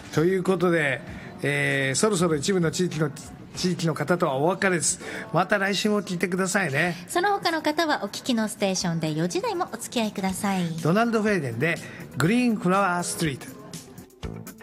ということで、そろそろ一部の地域の方とはお別れです。また来週も聞いてくださいね。 その他の方はお聞きのステーションで4時台もお付き合いください。 ドナルド・フェイデンでグリーンフラワーストリート。